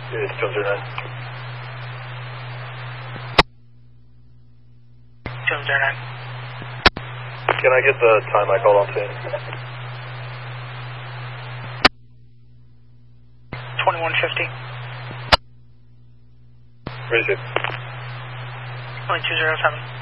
It's 209. 209. Can I get the time I called on scene? 2150. Receive. 2207.